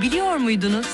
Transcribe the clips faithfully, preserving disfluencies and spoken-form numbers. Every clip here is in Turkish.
Bunu biliyor muydunuz?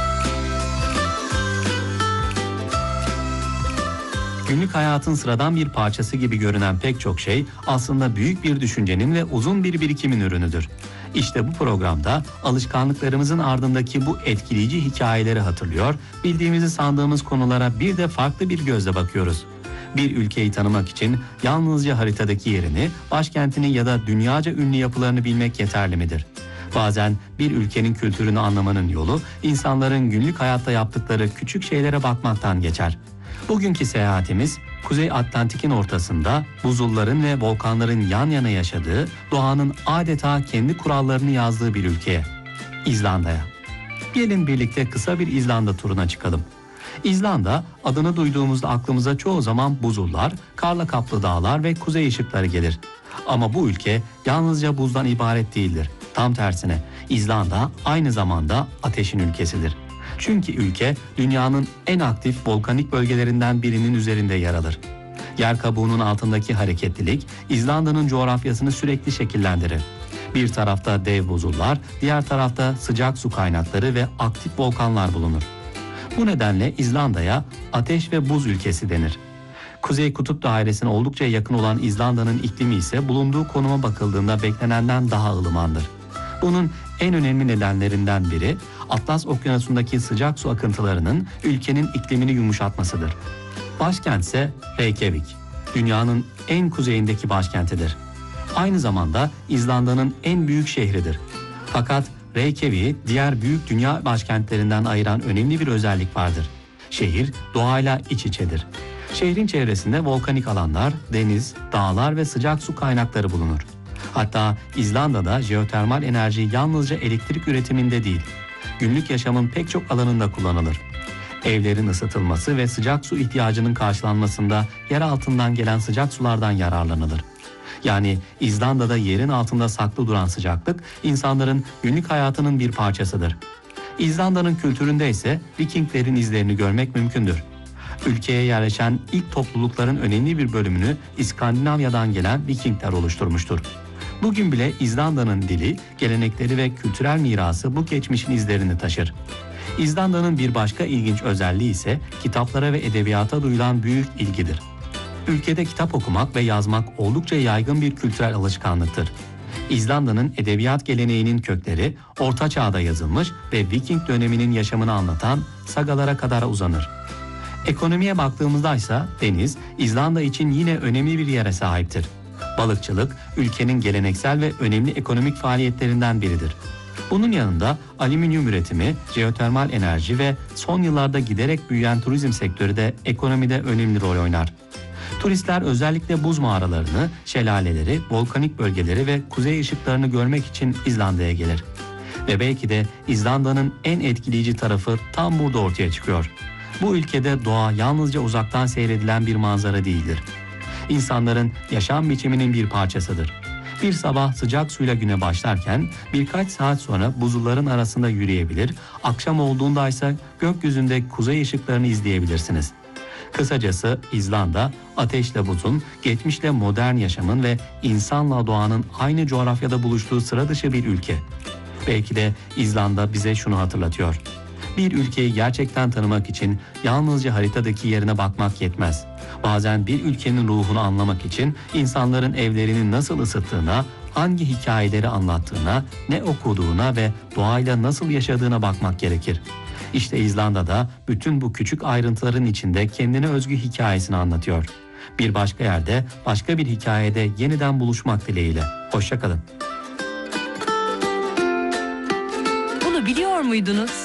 Günlük hayatın sıradan bir parçası gibi görünen pek çok şey aslında büyük bir düşüncenin ve uzun bir birikimin ürünüdür. İşte bu programda alışkanlıklarımızın ardındaki bu etkileyici hikayeleri hatırlıyor, bildiğimizi sandığımız konulara bir de farklı bir gözle bakıyoruz. Bir ülkeyi tanımak için yalnızca haritadaki yerini, başkentini ya da dünyaca ünlü yapılarını bilmek yeterli midir? Bazen bir ülkenin kültürünü anlamanın yolu, insanların günlük hayatta yaptıkları küçük şeylere bakmaktan geçer. Bugünkü seyahatimiz, Kuzey Atlantik'in ortasında buzulların ve volkanların yan yana yaşadığı, doğanın adeta kendi kurallarını yazdığı bir ülkeye, İzlanda'ya. Gelin birlikte kısa bir İzlanda turuna çıkalım. İzlanda, adını duyduğumuzda aklımıza çoğu zaman buzullar, karla kaplı dağlar ve kuzey ışıkları gelir. Ama bu ülke yalnızca buzdan ibaret değildir. Tam tersine, İzlanda aynı zamanda ateşin ülkesidir. Çünkü ülke dünyanın en aktif volkanik bölgelerinden birinin üzerinde yer alır. Yer kabuğunun altındaki hareketlilik İzlanda'nın coğrafyasını sürekli şekillendirir. Bir tarafta dev buzullar, diğer tarafta sıcak su kaynakları ve aktif volkanlar bulunur. Bu nedenle İzlanda'ya ateş ve buz ülkesi denir. Kuzey Kutup dairesine oldukça yakın olan İzlanda'nın iklimi ise bulunduğu konuma bakıldığında beklenenden daha ılımandır. Bunun en önemli nedenlerinden biri Atlas Okyanusu'ndaki sıcak su akıntılarının ülkenin iklimini yumuşatmasıdır. Başkent ise Reykjavik, dünyanın en kuzeyindeki başkentidir. Aynı zamanda İzlanda'nın en büyük şehridir. Fakat Reykjavik'i diğer büyük dünya başkentlerinden ayıran önemli bir özellik vardır. Şehir doğayla iç içedir. Şehrin çevresinde volkanik alanlar, deniz, dağlar ve sıcak su kaynakları bulunur. Hatta İzlanda'da jeotermal enerji yalnızca elektrik üretiminde değil, günlük yaşamın pek çok alanında kullanılır. Evlerin ısıtılması ve sıcak su ihtiyacının karşılanmasında yer altından gelen sıcak sulardan yararlanılır. Yani İzlanda'da yerin altında saklı duran sıcaklık insanların günlük hayatının bir parçasıdır. İzlanda'nın kültüründe ise Vikinglerin izlerini görmek mümkündür. Ülkeye yerleşen ilk toplulukların önemli bir bölümünü İskandinavya'dan gelen Vikingler oluşturmuştur. Bugün bile İzlanda'nın dili, gelenekleri ve kültürel mirası bu geçmişin izlerini taşır. İzlanda'nın bir başka ilginç özelliği ise kitaplara ve edebiyata duyulan büyük ilgidir. Ülkede kitap okumak ve yazmak oldukça yaygın bir kültürel alışkanlıktır. İzlanda'nın edebiyat geleneğinin kökleri Orta Çağ'da yazılmış ve Viking döneminin yaşamını anlatan sagalara kadar uzanır. Ekonomiye baktığımızda ise deniz, İzlanda için yine önemli bir yere sahiptir. Balıkçılık, ülkenin geleneksel ve önemli ekonomik faaliyetlerinden biridir. Bunun yanında alüminyum üretimi, jeotermal enerji ve son yıllarda giderek büyüyen turizm sektörü de ekonomide önemli rol oynar. Turistler özellikle buz mağaralarını, şelaleleri, volkanik bölgeleri ve kuzey ışıklarını görmek için İzlanda'ya gelir. Ve belki de İzlanda'nın en etkileyici tarafı tam burada ortaya çıkıyor. Bu ülkede doğa yalnızca uzaktan seyredilen bir manzara değildir. İnsanların yaşam biçiminin bir parçasıdır. Bir sabah sıcak suyla güne başlarken birkaç saat sonra buzulların arasında yürüyebilir, akşam olduğunda ise gökyüzünde kuzey ışıklarını izleyebilirsiniz. Kısacası İzlanda, ateşle buzun, geçmişle modern yaşamın ve insanla doğanın aynı coğrafyada buluştuğu sıra dışı bir ülke. Belki de İzlanda bize şunu hatırlatıyor. Bir ülkeyi gerçekten tanımak için yalnızca haritadaki yerine bakmak yetmez. Bazen bir ülkenin ruhunu anlamak için insanların evlerini nasıl ısıttığına, hangi hikayeleri anlattığına, ne okuduğuna ve doğayla nasıl yaşadığına bakmak gerekir. İşte İzlanda'da bütün bu küçük ayrıntıların içinde kendine özgü hikayesini anlatıyor. Bir başka yerde, başka bir hikayede yeniden buluşmak dileğiyle. Hoşça kalın. Bunu biliyor muydunuz?